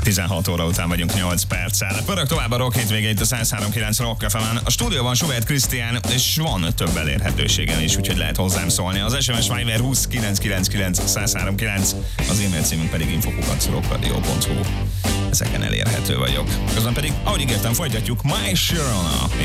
16 óra után vagyunk 8 perccel. Pörög tovább a Rock hétvége itt a 103.9 Rock FM-en. A stúdióban Schubert Krisztián, és van több elérhetőségen is, úgyhogy lehet hozzám szólni. Az SMS Viber 20 999 103.9, az e-mail címünk pedig info@rockradio.hu. Ezeken elérhető vagyok. Közben pedig, ahogy ígértem, folytatjuk My Sharona.